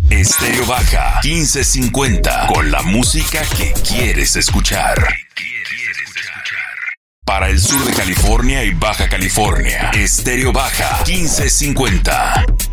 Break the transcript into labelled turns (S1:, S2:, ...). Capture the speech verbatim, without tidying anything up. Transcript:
S1: Estéreo Baja quince cincuenta, con la música que quieres escuchar. Para el sur de California y Baja California, Estéreo Baja quince cincuenta.